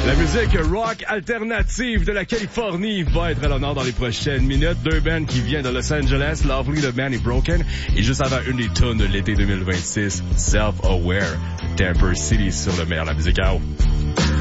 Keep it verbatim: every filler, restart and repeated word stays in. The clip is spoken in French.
La musique rock alternative de la Californie va être à l'honneur dans les prochaines minutes. Deux bands qui viennent de Los Angeles, Lovely the Band et Broken. Et juste avant, une des tunes de l'été deux mille vingt-six, Self-Aware, Tamper City sur le meilleur de la musique out.